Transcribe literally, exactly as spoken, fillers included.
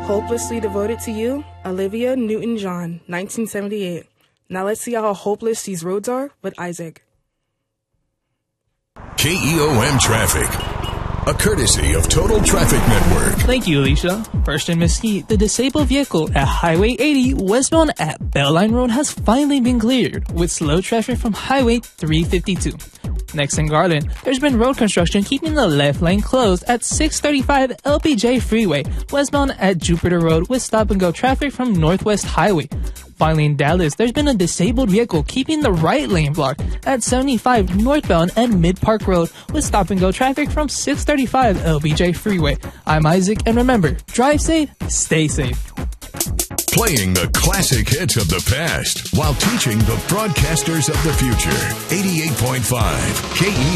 Hopelessly devoted to you, Olivia Newton-John, nineteen seventy-eight. Now let's see how hopeless these roads are with Isaac. K E O M Traffic, a courtesy of Total Traffic Network. Thank you, Alicia. First in Mesquite, the disabled vehicle at Highway eighty westbound at Belline Road has finally been cleared, with slow traffic from Highway three fifty-two. Next in Garland, there's been road construction keeping the left lane closed at six thirty-five L B J Freeway, westbound at Jupiter Road with stop-and-go traffic from Northwest Highway. Finally in Dallas, there's been a disabled vehicle keeping the right lane blocked at seventy-five northbound and Mid-Park Road with stop-and-go traffic from six thirty-five L B J Freeway. I'm Isaac, and remember, drive safe, stay safe. Playing the classic hits of the past while teaching the broadcasters of the future. eighty-eight point five K E